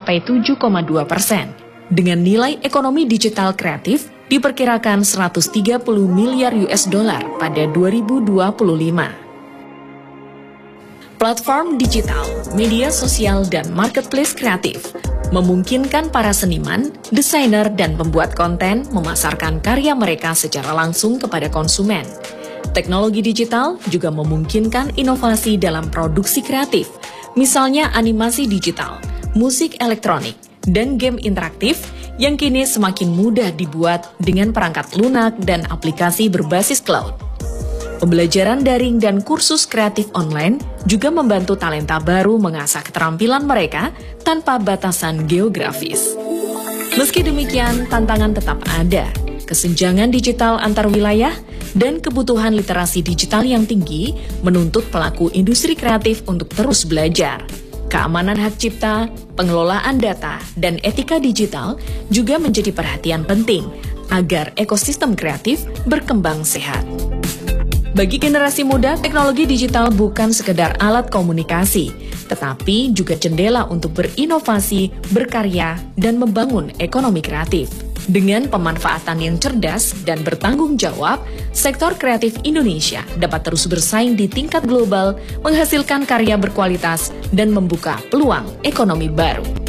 mencapai 7,2%. Dengan nilai ekonomi digital kreatif diperkirakan 130 miliar US dollar pada 2025. Platform digital, media sosial, dan marketplace kreatif memungkinkan para seniman, desainer, dan pembuat konten memasarkan karya mereka secara langsung kepada konsumen. Teknologi digital juga memungkinkan inovasi dalam produksi kreatif, misalnya animasi digital, musik elektronik, dan game interaktif yang kini semakin mudah dibuat dengan perangkat lunak dan aplikasi berbasis cloud. Pembelajaran daring dan kursus kreatif online juga membantu talenta baru mengasah keterampilan mereka tanpa batasan geografis. Meski demikian, tantangan tetap ada. Kesenjangan digital antar wilayah dan kebutuhan literasi digital yang tinggi menuntut pelaku industri kreatif untuk terus belajar. Keamanan hak cipta, pengelolaan data, dan etika digital juga menjadi perhatian penting agar ekosistem kreatif berkembang sehat. Bagi generasi muda, teknologi digital bukan sekedar alat komunikasi, tetapi juga jendela untuk berinovasi, berkarya, dan membangun ekonomi kreatif. Dengan pemanfaatan yang cerdas dan bertanggung jawab, sektor kreatif Indonesia dapat terus bersaing di tingkat global, menghasilkan karya berkualitas, dan membuka peluang ekonomi baru.